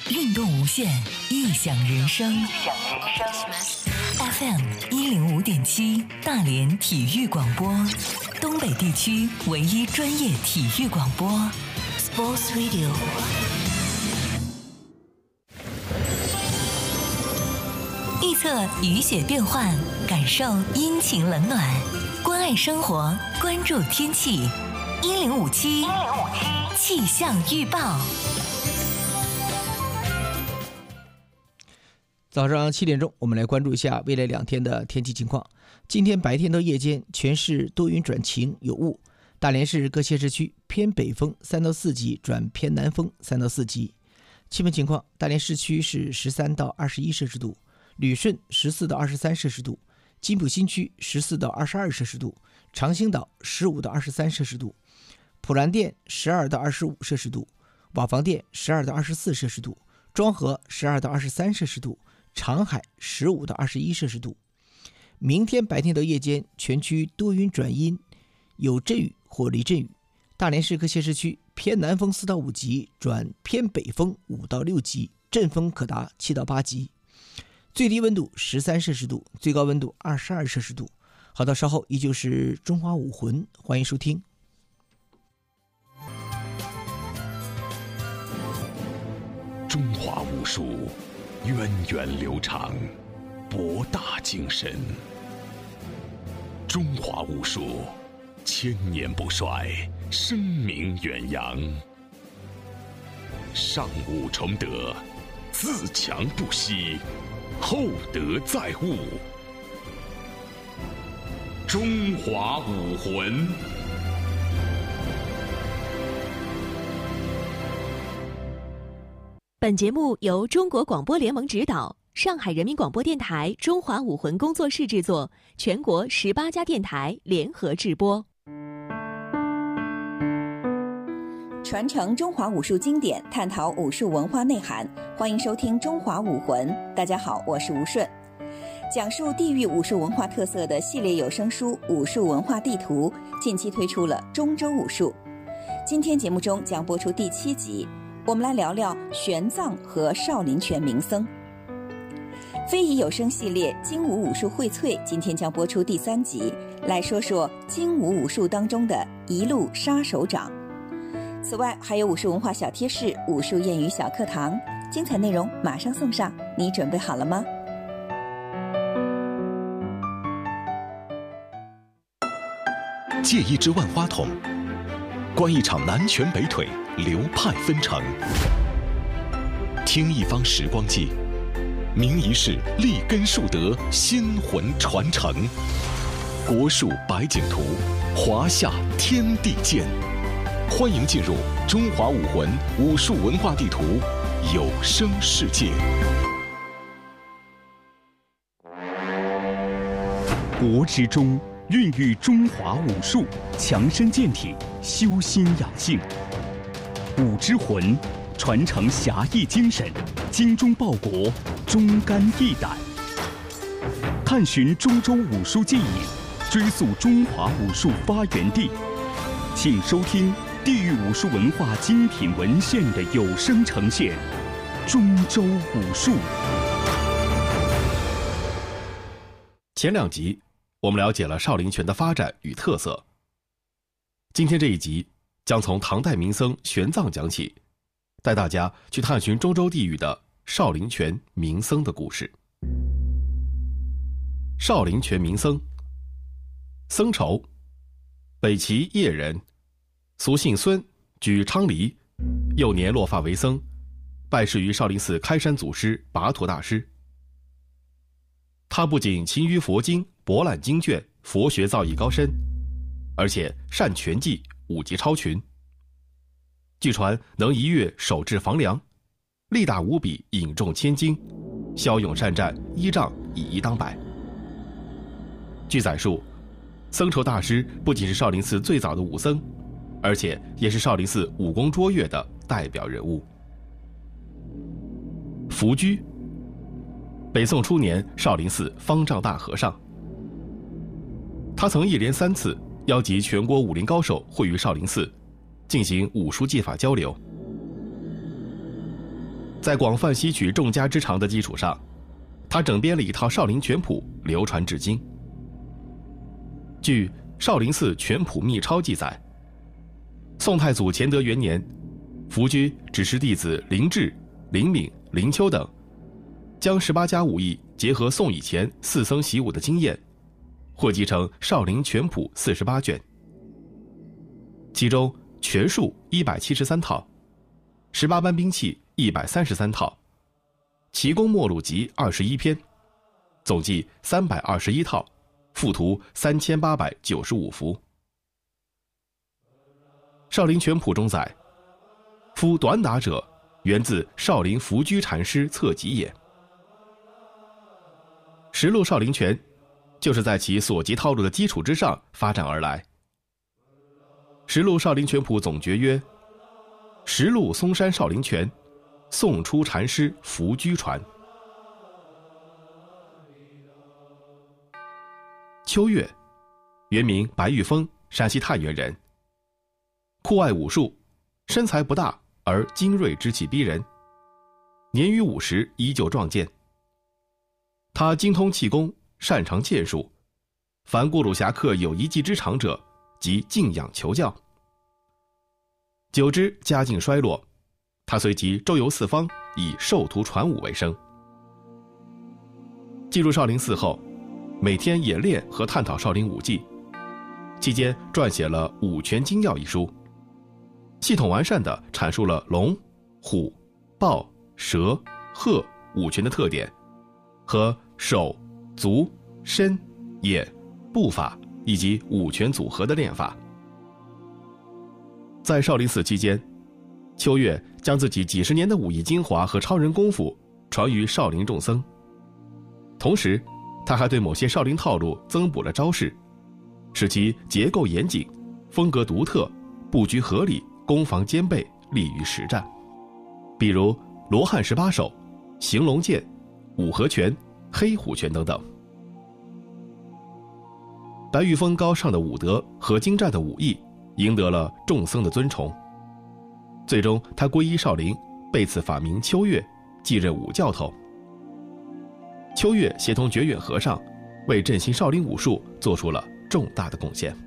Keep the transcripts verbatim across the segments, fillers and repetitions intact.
运动无限，异想人生。F M 一零五点七，大连体育广播，东北地区唯一专业体育广播 ，Sports Radio。预测雨雪变幻，感受阴晴冷暖，关爱生活，关注天气。一零五七，一零五七气象预报。 早上七点钟，我们来关注一下未来两天的天气情况。今天白天到夜间全市多云转晴有雾，大连市各县市区偏北风三到四级转偏南风三到四级。气温情况，大连市区是十三到二十一摄氏度，旅顺十四到二十三摄氏度，金浦新区十四到二十二摄氏度，长兴岛十五到二十三摄氏度，普兰店十二到二十五摄氏度，瓦房店十二到二十四摄氏度，庄河十二到二十三摄氏度，长海十五到二十一摄氏度。明天白天到夜间全区多云转阴，有阵雨或雷阵雨。大连市各县市区偏南风四到五级转偏北风五到六级，阵风可达七到八级。最低温度十三摄氏度，最高温度二十二摄氏度。好的，稍后依旧是中华武魂，欢迎收听。 中华武术源远流长，博大精深。中华武术千年不衰，声名远扬。上武崇德，自强不息，厚德载物。中华武魂。 本节目由中国广播联盟指导，上海人民广播电台中华武魂工作室制作，全国十八家电台联合制播。 传承中华武术经典，探讨武术文化内涵，欢迎收听中华武魂。大家好，我是吴顺。讲述地域武术文化特色的系列有声书《武术文化地图》近期推出了中州武术。今天节目中将播出第七集，我们来聊聊玄奘和少林拳名僧。非遗有声系列精武武术荟萃今天将播出第三集，来说说精武武术当中的一路杀手掌。此外还有武术文化小贴士、武术谚语小课堂，精彩内容马上送上，你准备好了吗？ 借一支万花筒，观一场南拳北腿，流派纷呈；听一方时光机，明一世立根树德，仙魂传承。国术百景图，华夏天地间。欢迎进入中华武魂武术文化地图有声世界。 国之中孕育中华武术，强身健体，修心养性。武之魂，传承侠义精神，精忠报国，忠肝义胆。探寻中州武术技艺，追溯中华武术发源地。请收听地域武术文化精品文献的有声呈现《中州武术》。 前两集我们了解了少林拳的发展与特色，今天这一集将从唐代名僧玄奘讲起，带大家去探寻中州地域的少林拳名僧的故事。少林拳名僧，僧稠，北齐叶人，俗姓孙，居昌黎，幼年落发为僧，拜师于少林寺开山祖师拔陀大师。他不仅勤于佛经，博览经卷，佛学造诣高深，而且善拳技，武技超群。据传能一跃手持房梁，力大无比，引重千斤，骁勇善战，依仗以一当百。据载述，僧稠大师不仅是少林寺最早的武僧，而且也是少林寺武功卓越的代表人物。福居，北宋初年少林寺方丈大和尚，他曾一连三次邀集全国武林高手会于少林寺，进行武术技法交流。 在广泛吸取众家之长的基础上，他整编了一套少林拳谱，流传至今。据《少林寺拳谱秘钞》记载，宋太祖乾德元年，福居指示弟子林志、林敏、林丘等，将十八家武艺结合宋以前四僧习武的经验，汇集成《少林拳谱》四十八卷，其中拳术一百七十三套，十八般兵器一百三十三套，奇功末录集二十一篇，总计三百二十一套，附图三千八百九十五幅。少林拳谱中载，夫短打者，源自少林福居禅师策集也。实录少林拳，就是在其所及套路的基础之上发展而来。实录少林拳谱总诀曰：实录嵩山少林拳，宋初禅师福居传。秋月，原名白玉峰，山西太原人。酷爱武术，身材不大而精锐之气逼人，年逾五十依旧壮健。他精通气功，擅长剑术，凡过路侠客有一技之长者，即敬仰求教。久之家境衰落，他随即周游四方，以授徒传武为生。进入少林寺后，每天演练和探讨少林武技，期间撰写了《武拳精要》一书，系统完善地阐述了龙、虎、豹、蛇、鹤武拳的特点和手、足、身、眼、步法以及武拳组合的练法。在少林寺期间，秋月将自己几十年的武艺精华和超人功夫传于少林众僧，同时他还对某些少林套路增补了招式，使其结构严谨，风格独特，布局合理，攻防兼备，利于实战。比如罗汉十八手、行龙剑、五合拳、黑虎拳等等。白玉峰高尚的武德和精湛的武艺赢得了众僧的尊崇，最终他皈依少林，被赐法名秋月，继任武教头。秋月协同觉远和尚，为振兴少林武术做出了重大的贡献。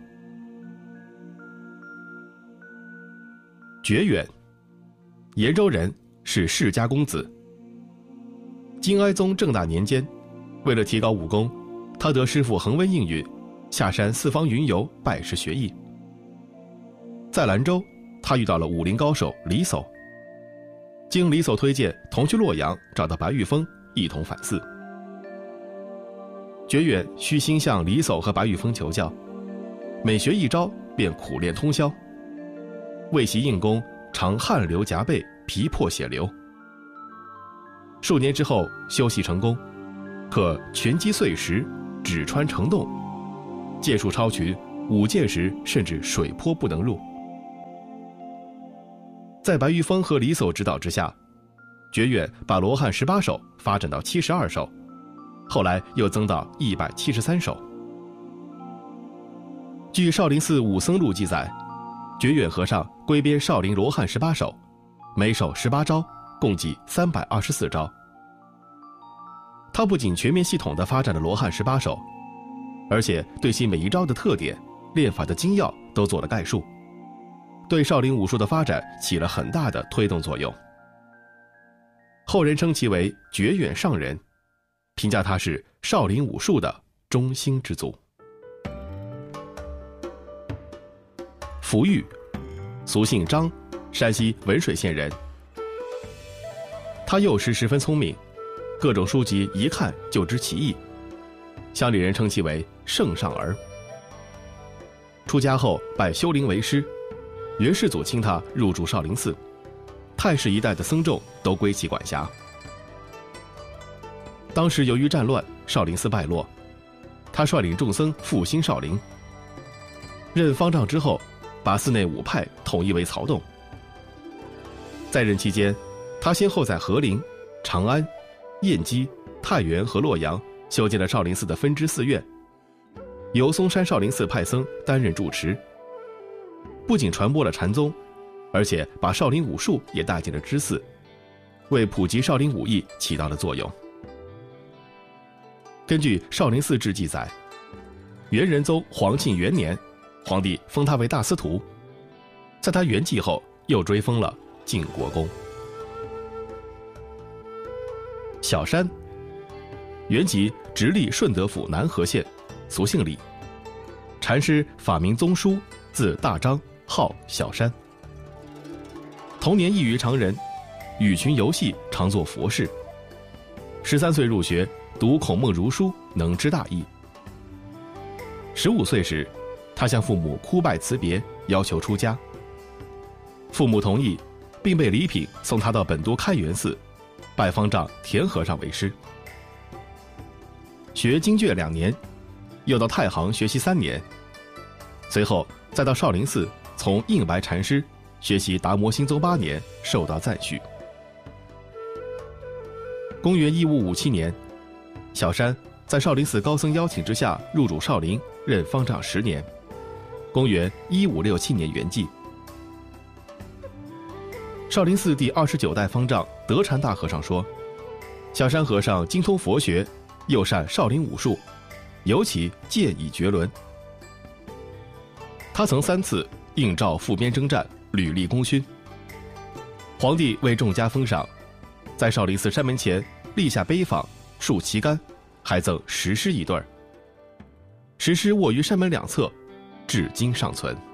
觉远，延州人，是世家公子。金哀宗正大年间，为了提高武功，他得师父恒温应允，下山四方云游，拜师学艺。在兰州，他遇到了武林高手李叟，经李叟推荐，同去洛阳找到白玉峰，一同反寺。觉远虚心向李叟和白玉峰求教，每学一招便苦练通宵，为习硬功，常汗流浃背，皮破血流。数年之后修习成功，可拳击碎石，指穿成洞，剑术超群，舞剑时甚至水坡不能入。在白玉峰和李叟指导之下，觉远把罗汉十八手发展到七十二手，后来又增到一百七十三手。据少林寺武僧录记载，觉远和尚归编少林罗汉十八手，每手十八招，共计三百二十四招。他不仅全面系统地发展了罗汉十八手，而且对其每一招的特点、练法的精要都做了概述，对少林武术的发展起了很大的推动作用。后人称其为觉远上人，评价他是少林武术的中兴之祖。福玉，俗姓张，山西文水县人。他幼时十分聪明，各种书籍一看就知其意，乡里人称其为圣上儿。出家后拜修林为师，元世祖请他入住少林寺，太师一带的僧众都归其管辖。当时由于战乱，少林寺败落，他率领众僧复兴少林。任方丈之后，把寺内五派统一为曹洞。在任期间，他先后在和林、长安、燕基、太原和洛阳修建了少林寺的分支寺院，由嵩山少林寺派僧担任住持，不仅传播了禅宗，而且把少林武术也带进了支寺， 为普及少林武艺起到了作用。根据《少林寺志》记载，元仁宗皇庆元年，皇帝封他为大司徒，在他圆寂后又追封了靖国公。小山，原籍直隶顺德府南河县，俗姓李。禅师法名宗叔，字大章，号小山。童年异于常人，与群游戏，常做佛事。十三岁入学，读孔孟儒书，能知大义。十五岁时，他向父母哭拜辞别，要求出家。父母同意，并被礼品送他到本都开元寺，拜方丈田和尚为师。学经卷两年，又到太行学习三年，随后再到少林寺从应白禅师学习达摩心宗八年，受到赞许。公元一五五七年，小山在少林寺高僧邀请之下入主少林，任方丈十年。公元一五六七年圆寂。少林寺第二十九代方丈德禅大和尚说，小山和尚精通佛学，又善少林武术，尤其剑以绝伦。他曾三次应召赴边征战，屡立功勋。皇帝为众加封赏，在少林寺山门前立下碑坊，竖旗杆，还赠石狮一对儿。石狮卧于山门两侧，至今尚存。